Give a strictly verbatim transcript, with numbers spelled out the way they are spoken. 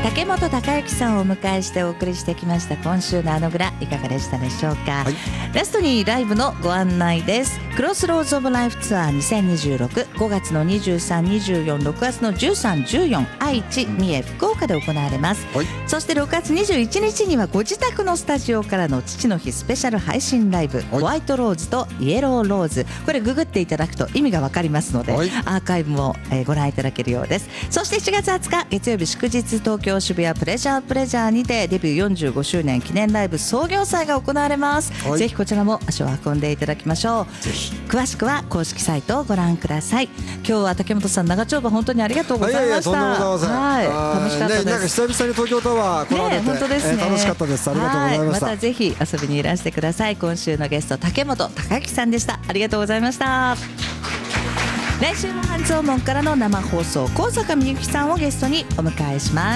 竹本孝之さんをお迎えしてお送りしてきました今週のあのグラ、いかがでしたでしょうか。はい、ラストにライブのご案内です。クロスローズオブライフツアーにせんにじゅうろく、ごがつのにじゅうさん、にじゅうよん、ろくがつのじゅうさん、じゅうよん、愛知、三重、福岡で行われます。はい、そしてろくがつにじゅういちにちにはご自宅のスタジオからの父の日スペシャル配信ライブ、ホワイトローズとイエローローズ、これググっていただくと意味がわかりますので、はい、アーカイブも、えー、ご覧いただけるようです。そしてしちがつはつか月曜日祝日、東京渋谷プレジャープレジャーにてデビューよんじゅうごしゅうねん記念ライブ創業祭が行われます。はい、ぜひこちらも足を運んでいただきましょう。ぜひ詳しくは公式サイトをご覧ください。今日は竹本さん、長丁場本当にありがとうございました。はい、楽しかったです。ね、なんか久々に東京タワー来られて、ね、本当ですね、えー、楽しかったです。ありがとうございました。またぜひ遊びにいらしてください。今週のゲスト、竹本孝之さんでした。ありがとうございました。来週の半蔵門からの生放送、高坂みゆきさんをゲストにお迎えします。